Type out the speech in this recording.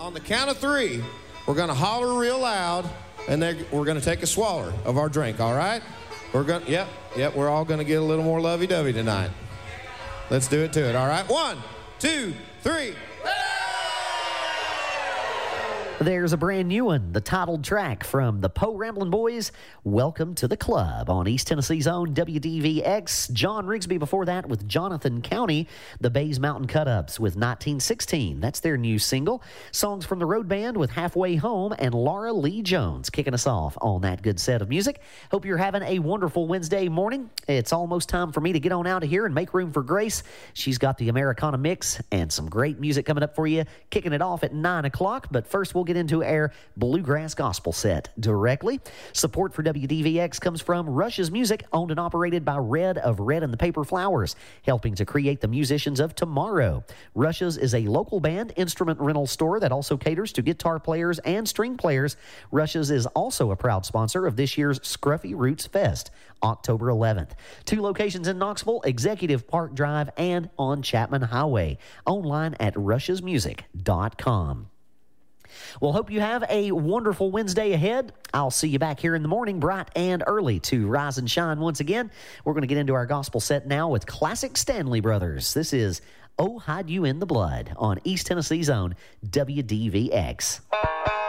On the count of three, we're going to holler real loud, and we're going to take a swaller of our drink, all right? Yep, we're all going to get a little more lovey-dovey tonight. Let's do it to it, all right? 1, 2, 3. There's a brand new one, the titled track from the Poe Ramblin' Boys, Welcome to the Club, on East Tennessee's own WDVX. John Rigsby before that with Jonathan County, the Bays Mountain Cut-Ups with 1916. That's their new single. Songs from the Road Band with Halfway Home, and Laura Lee Jones kicking us off on that good set of music. Hope you're having a wonderful Wednesday morning. It's almost time for me to get on out of here and make room for Grace. She's got the Americana mix and some great music coming up for you, kicking it off at 9 o'clock. But first, we'll get into our Bluegrass Gospel set directly. Support for WDVX comes from Rush's Music, owned and operated by Red of Red and the Paper Flowers, helping to create the musicians of tomorrow. Rush's is a local band instrument rental store that also caters to guitar players and string players. Rush's is also a proud sponsor of this year's Scruffy Roots Fest, October 11th. 2 locations in Knoxville, Executive Park Drive and on Chapman Highway. Online at rushesmusic.com. Well, hope you have a wonderful Wednesday ahead. I'll see you back here in the morning, bright and early, to rise and shine once again. We're going to get into our gospel set now with classic Stanley Brothers. This is Oh, Hide You in the Blood on East Tennessee's own WDVX.